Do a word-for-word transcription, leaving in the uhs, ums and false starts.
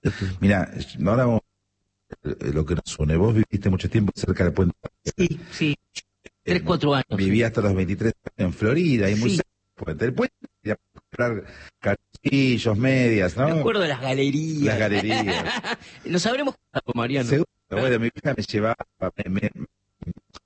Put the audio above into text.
Mira, ahora vamos a ver lo que nos une. Vos viviste mucho tiempo cerca del puente. Sí, sí, Eh, tres, cuatro años. Viví Sí. hasta los veintitrés años en Florida, y muy Sí, cerca del puente. El puente, ir a comprar calzoncillos, medias, me ¿no? acuerdo de las Las galerías. galerías. Nos habremos juntado, Mariano. Seguro, bueno, mi hija me llevaba, me, me-